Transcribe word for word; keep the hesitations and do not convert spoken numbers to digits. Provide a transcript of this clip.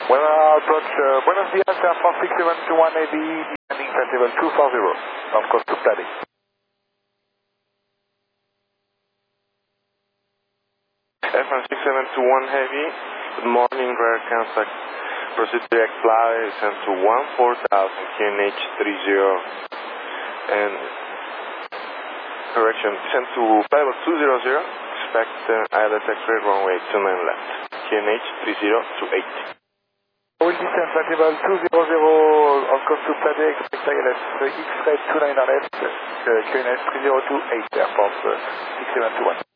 Weather approach, uh, Buenos Dias, Air France six seven two one A B, descending flight level two forty, on course to Plade. Air France six seven two one Heavy, good morning, rare contact. Proceed direct flight, send to one four thousand Q N H three zero, and correction, send to flight level two hundred, expect uh, I L S X-ray runway two nine left, Q N H three zero two eight. Will descend flight level two hundred, on course to Plade, expect I L S X-ray two nine left, uh, Q N H three zero two eight, Air France uh, six seven two one.